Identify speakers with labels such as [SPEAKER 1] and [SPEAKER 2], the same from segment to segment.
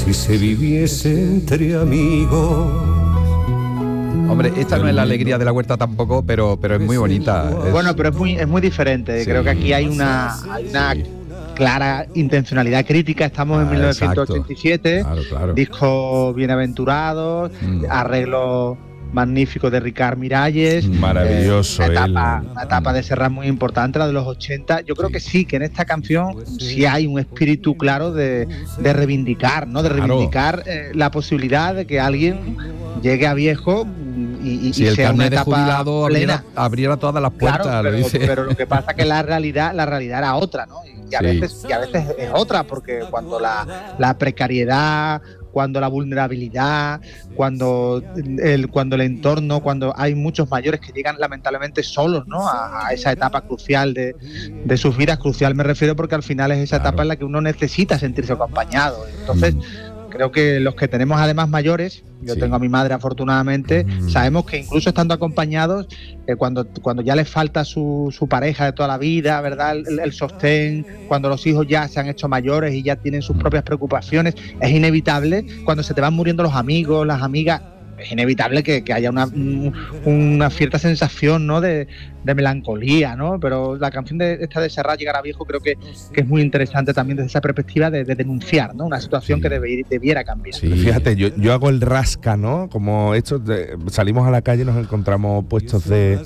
[SPEAKER 1] si se viviese entre amigos.
[SPEAKER 2] Hombre, esta no es la alegría de la huerta tampoco, pero es muy bonita.
[SPEAKER 3] Bueno, pero es muy diferente. Sí, creo que aquí hay una clara intencionalidad crítica. Estamos en 1987, claro. Disco Bienaventurados, arreglo magnífico de Ricard Miralles.
[SPEAKER 4] Maravilloso.
[SPEAKER 3] Una etapa de Serrat muy importante, la de los 80. Yo creo que sí, que en esta canción sí hay un espíritu claro de reivindicar, ¿no? De reivindicar la posibilidad de que alguien llegue a viejo y
[SPEAKER 2] si
[SPEAKER 3] sea
[SPEAKER 2] el
[SPEAKER 3] una
[SPEAKER 2] carnet de jubilado abriera todas las puertas,
[SPEAKER 3] claro,
[SPEAKER 2] lo dice.
[SPEAKER 3] Pero lo que pasa es que la realidad era otra, ¿no? Y a veces es otra, porque cuando la precariedad, cuando la vulnerabilidad, cuando el entorno, cuando hay muchos mayores que llegan lamentablemente solos, ¿no? A esa etapa crucial de sus vidas. Crucial me refiero porque al final es esa etapa en la que uno necesita sentirse acompañado. Entonces creo que los que tenemos además mayores, yo tengo a mi madre afortunadamente, sabemos que incluso estando acompañados, cuando ya les falta su pareja de toda la vida, ¿verdad? El sostén, cuando los hijos ya se han hecho mayores y ya tienen sus propias preocupaciones, es inevitable, cuando se te van muriendo los amigos, las amigas, es inevitable que haya una cierta sensación, ¿no? de melancolía, ¿no? Pero la canción de Serrat, Llegar a viejo, creo que es muy interesante también desde esa perspectiva de denunciar, ¿no? Una situación que debiera cambiar.
[SPEAKER 4] Sí. Fíjate, yo hago el rasca, ¿no? Como esto, salimos a la calle y nos encontramos puestos de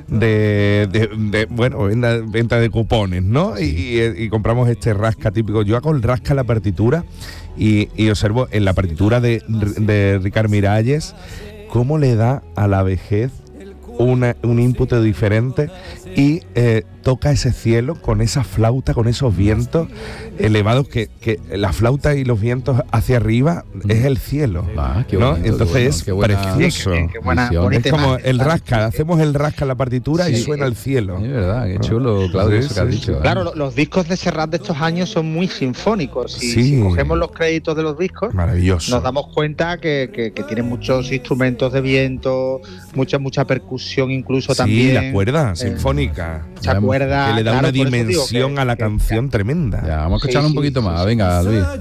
[SPEAKER 4] venta de cupones, ¿no? Y compramos este rasca típico. Yo hago el rasca en la partitura y observo en la partitura de Ricard Miralles cómo le da a la vejez un ímpetu diferente y toca ese cielo con esa flauta, con esos vientos elevados que la flauta y los vientos hacia arriba es el cielo, qué ¿no? Bonito, entonces es precioso.
[SPEAKER 3] Qué buena,
[SPEAKER 4] es como el rasca, hacemos el rasca en la partitura y suena el cielo.
[SPEAKER 2] Es verdad, qué chulo, Claudio, eso que has dicho.
[SPEAKER 3] Claro, los discos de Serrat de estos años son muy sinfónicos. Si cogemos los créditos de los discos,
[SPEAKER 4] maravilloso,
[SPEAKER 3] nos damos cuenta que tienen muchos instrumentos de viento, mucha percusión incluso también.
[SPEAKER 4] Sí, la cuerda sinfónica.
[SPEAKER 3] Mucha cuerda.
[SPEAKER 4] Que le da una dimensión a la canción tremenda.
[SPEAKER 2] Ya, vamos a escuchar un poquito más. Venga, Luis.